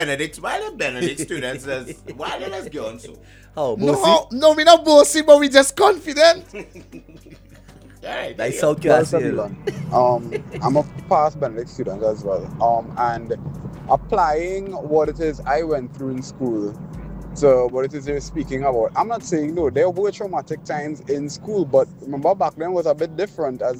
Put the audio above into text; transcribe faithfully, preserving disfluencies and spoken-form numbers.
Benedict, while the Benedict students, is, why did us go on so? Oh, No, bossy. no, we not bossy, but we just confident. Alright, Nice there you out, go. Well, Cassiel. Sabilan, um, I'm a past Benedict student as well. Um, and applying what it is I went through in school to what it is you're speaking about, I'm not saying no, there were traumatic times in school, but remember back then was a bit different as